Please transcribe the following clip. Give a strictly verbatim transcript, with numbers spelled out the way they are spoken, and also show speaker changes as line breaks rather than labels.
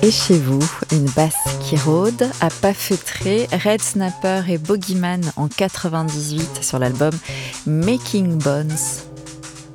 Et chez vous, une basse qui rôde, à pas feutré, Red Snapper et Bogeyman en quatre-vingt-dix-huit sur l'album Making Bones.